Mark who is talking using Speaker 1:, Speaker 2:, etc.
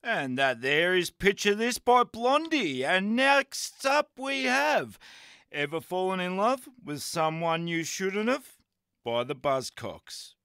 Speaker 1: And that there is Picture This by Blondie. And next up we have Ever Fallen in Love with Someone You Shouldn't Have by the Buzzcocks.